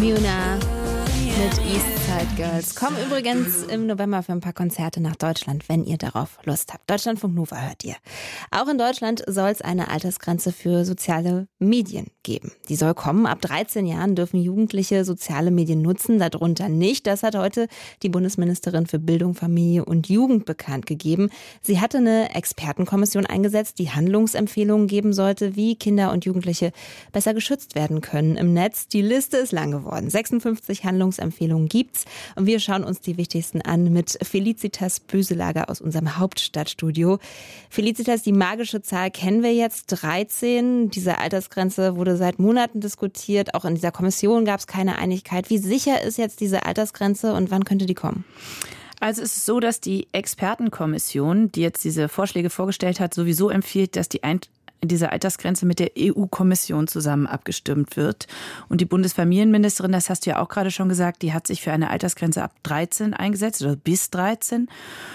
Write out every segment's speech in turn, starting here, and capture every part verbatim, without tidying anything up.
Muna mit Eastside Girls. Kommen übrigens im November für ein paar Konzerte nach Deutschland, wenn ihr darauf Lust habt. Deutschlandfunk Nova hört ihr. Auch in Deutschland soll es eine Altersgrenze für soziale Medien geben. Die soll kommen. Ab dreizehn Jahren dürfen Jugendliche soziale Medien nutzen, darunter nicht. Das hat heute die Bundesministerin für Bildung, Familie und Jugend bekannt gegeben. Sie hatte eine Expertenkommission eingesetzt, die Handlungsempfehlungen geben sollte, wie Kinder und Jugendliche besser geschützt werden können im Netz. Die Liste ist lang geworden. sechsundfünfzig Handlungsempfehlungen gibt's. Und wir schauen uns die wichtigsten an mit Felicitas Böselager aus unserem Hauptstadtstudio. Felicitas, die magische Zahl kennen wir jetzt, dreizehn. Diese Altersgrenze wurde seit Monaten diskutiert. Auch in dieser Kommission gab es keine Einigkeit. Wie sicher ist jetzt diese Altersgrenze und wann könnte die kommen? Also es ist so, dass die Expertenkommission, die jetzt diese Vorschläge vorgestellt hat, sowieso empfiehlt, dass die Ein- diese Altersgrenze mit der E U-Kommission zusammen abgestimmt wird. Und die Bundesfamilienministerin, das hast du ja auch gerade schon gesagt, die hat sich für eine Altersgrenze ab dreizehn eingesetzt oder bis dreizehn.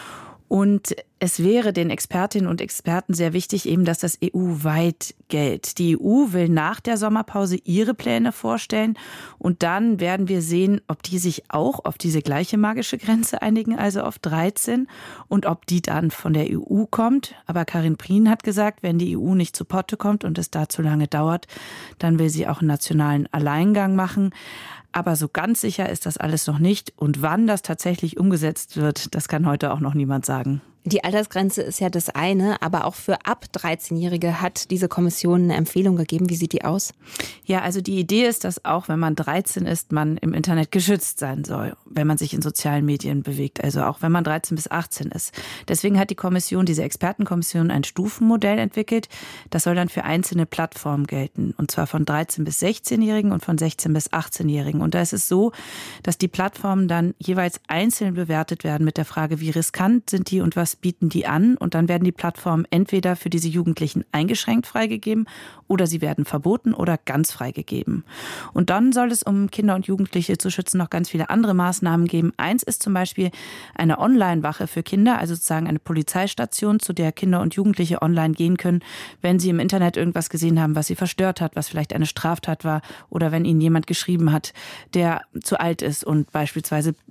Und es wäre den Expertinnen und Experten sehr wichtig, eben, dass das E U-weit gilt. Die E U will nach der Sommerpause ihre Pläne vorstellen und dann werden wir sehen, ob die sich auch auf diese gleiche magische Grenze einigen, also auf dreizehn, und ob die dann von der E U kommt. Aber Karin Prien hat gesagt, wenn die E U nicht zu Potte kommt und es da zu lange dauert, dann will sie auch einen nationalen Alleingang machen. Aber so ganz sicher ist das alles noch nicht. Und wann das tatsächlich umgesetzt wird, das kann heute auch noch niemand sagen. Die Altersgrenze ist ja das eine, aber auch für ab dreizehnjährige hat diese Kommission eine Empfehlung gegeben. Wie sieht die aus? Ja, also die Idee ist, dass auch wenn man dreizehn ist, man im Internet geschützt sein soll, wenn man sich in sozialen Medien bewegt. Also auch wenn man dreizehn bis achtzehn ist. Deswegen hat die Kommission, diese Expertenkommission, ein Stufenmodell entwickelt. Das soll dann für einzelne Plattformen gelten. Und zwar von dreizehn bis sechzehnjährigen und von sechzehn bis achtzehnjährigen. Und da ist es so, dass die Plattformen dann jeweils einzeln bewertet werden mit der Frage, wie riskant sind die und was bieten die an, und dann werden die Plattformen entweder für diese Jugendlichen eingeschränkt freigegeben oder sie werden verboten oder ganz freigegeben. Und dann soll es, um Kinder und Jugendliche zu schützen, noch ganz viele andere Maßnahmen geben. Eins ist zum Beispiel eine Online-Wache für Kinder, also sozusagen eine Polizeistation, zu der Kinder und Jugendliche online gehen können, wenn sie im Internet irgendwas gesehen haben, was sie verstört hat, was vielleicht eine Straftat war, oder wenn ihnen jemand geschrieben hat, der zu alt ist und beispielsweise